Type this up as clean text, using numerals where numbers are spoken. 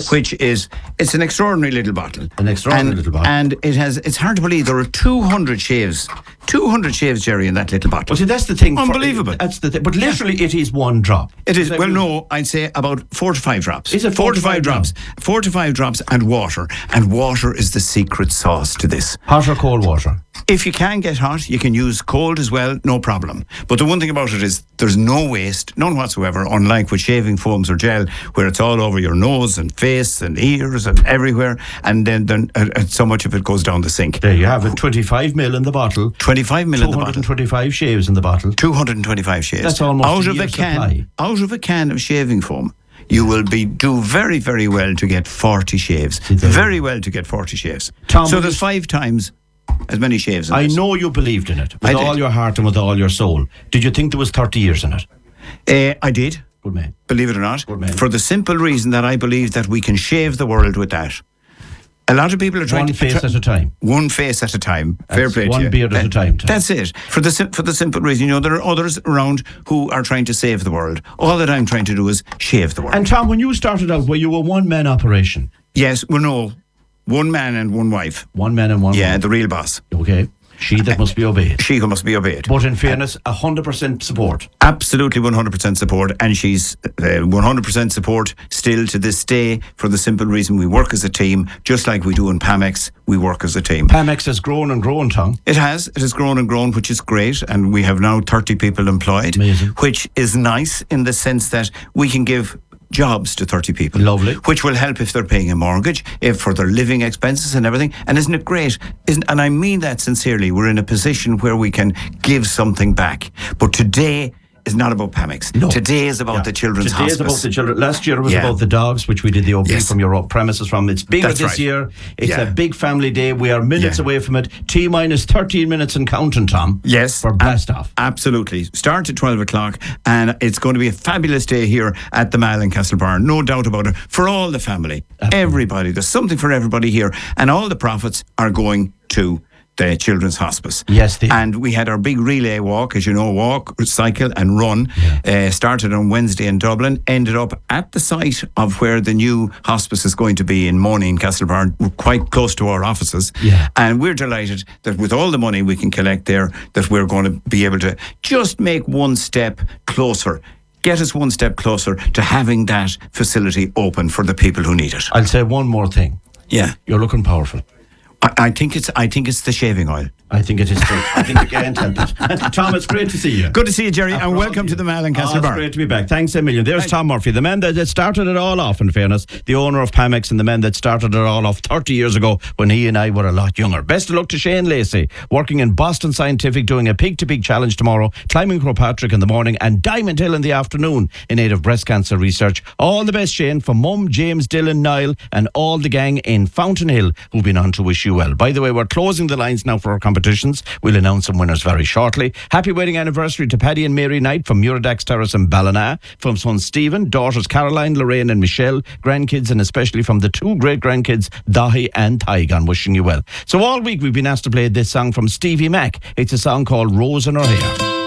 which is, it's an extraordinary little bottle. And it's hard to believe there are 200 shaves. 200 shaves, Jerry, in that little bottle. Well, see, that's the thing. Unbelievable. That's the thing. But literally, it is one drop. It is. Well, no, I'd say about 4 to 5 drops. Is it 4 to 5 drops? 4 to 5 drops and water. And water is the secret sauce to this. Hot or cold water? If you can get hot, you can use cold as well, no problem. But the one thing about it is there's no waste, none whatsoever, unlike with shaving foams or gel, where it's all over your nose and face and ears and everywhere, and then so much of it goes down the sink. There you have it, 25 mil in the bottle. 25 mil in the bottle. 225 shaves in the bottle. 225 shaves. That's almost a year's supply. Out of a can of shaving foam, you will do very, very well to get 40 shaves. Very well to get 40 shaves. Tom, so there's 5 times as many shaves in I this. know you believed in it with all your heart and with all your soul. Did you think there was 30 years in it? I did. Good man. Believe it or not. Good man. For the simple reason that I believe that we can shave the world with that. A lot of people are trying one face at a time. One face at a time. Fair play to you. One beard at a time. That's it. For the simple reason, there are others around who are trying to save the world. All that I'm trying to do is shave the world. And Tom, when you started out, were you a one-man operation? Yes, well, no. One man and one wife. One man and one wife. Yeah, the real boss. Okay. She that must be obeyed. She who must be obeyed. But in fairness, 100% support. Absolutely 100% support. And she's 100% support still to this day, for the simple reason we work as a team, just like we do in Pamex, we work as a team. Pamex has grown and grown, Tom. It has grown and grown, which is great. And we have now 30 people employed. Amazing. Which is nice in the sense that we can give jobs to 30 people. Lovely. Which will help if they're paying a mortgage, if for their living expenses and everything. And isn't it great? And I mean that sincerely. We're in a position where we can give something back. But today is not about Pamex. No. Today is about the Children's Hospice. Today is about the children. Last year it was about the dogs, which we did the opening from your premises from. It's bigger this year. It's a big family day. We are minutes away from it. T-minus 13 minutes and counting, Tom. Yes. For blast off. Absolutely. Start at 12 o'clock, and it's going to be a fabulous day here at the Mall in Castlebar. No doubt about it. For all the family. Absolutely. Everybody. There's something for everybody here. And all the profits are going to the Children's Hospice. Yes, and we had our big relay walk, as you know, walk, cycle and run. Started on Wednesday in Dublin, ended up at the site of where the new hospice is going to be in Morning, Castlebar, quite close to our offices. And we're delighted that with all the money we can collect there, that we're going to be able to just make one step closer. Get us one step closer to having that facility open for the people who need it. I'll say one more thing. Yeah. You're looking powerful. I think it's the shaving oil. I think it is too. I think you can't help it. Tom, it's great to see you. Good to see you, Jerry, and welcome to the Mall in Castlebar. It's great to be back. Thanks a million. There's Tom Murphy, the man that started it all off, in fairness, the owner of Pamex, and the man that started it all off 30 years ago when he and I were a lot younger. Best of luck to Shane Lacey, working in Boston Scientific, doing a pig-to-pig challenge tomorrow, climbing Crowpatrick in the morning, and Diamond Hill in the afternoon in aid of breast cancer research. All the best, Shane, from Mum, James, Dylan, Niall, and all the gang in Fountain Hill who've been on to wish you well. By the way, we're closing the lines now for our competitions. We'll announce some winners very shortly. Happy wedding anniversary to Paddy and Mary Knight from Muradax Terrace in Ballina, from son Stephen, daughters Caroline, Lorraine and Michelle, grandkids, and especially from the 2 great grandkids Dahi and Tygon, wishing you well. So all week we've been asked to play this song from Stevie Mac. It's a song called Rose in Her Hair.